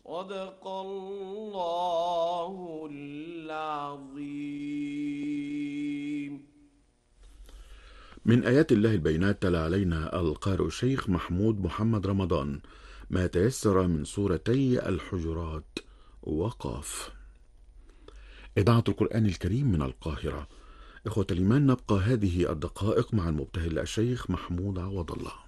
صدق الله العظيم. من آيات الله البينات تلا علينا القارئ الشيخ محمود محمد رمضان ما تيسر من سورتي الحجرات وقاف. إذاعة القرآن الكريم من القاهرة. إخوة الإيمان، نبقى هذه الدقائق مع المبتهل الشيخ محمود عوض الله.